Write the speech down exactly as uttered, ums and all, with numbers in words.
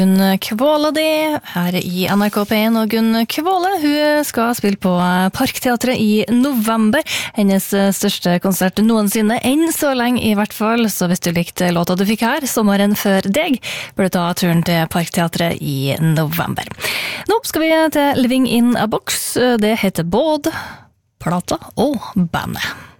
Gunn Kvåle det, her i N R K P en, og Gunn Kvåle, hun skal spille på Parkteatret i november. Hennes største konsert noensinne, enn så lenge i hvert fall. Så hvis du likte låta du fikk her, sommeren før deg, bør du ta turen til Parkteatret i november. Nå skal vi til Living in a Box. Det heter både plata og bandet.